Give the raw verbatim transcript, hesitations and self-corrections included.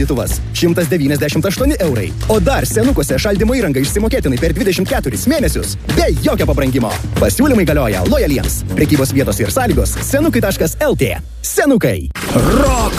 šaldytuvas šimtas devyniasdešimt aštuoni eurai. O dar senukuose šaldymo įrangą išsimokėtinai per dvidešimt keturis mėnesius be jokio pabrangimo. Pasiūlymai galioja lojaliems. Prekybos vietos ir sąlygos senukai taškas lt. Senukai. Rock